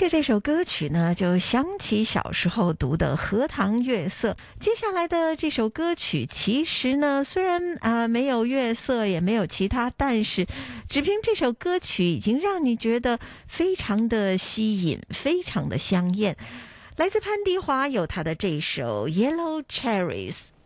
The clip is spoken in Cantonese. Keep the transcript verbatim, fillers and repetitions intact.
着这首歌曲呢，就想起小时候读的《荷塘月色》。接下来的这首歌曲，其实呢，虽然啊、呃、没有月色，也没有其他，但是只凭这首歌曲，已经让你觉得非常的吸引，非常的香艳。来自潘迪华有他的这首《Yellow Cherries》。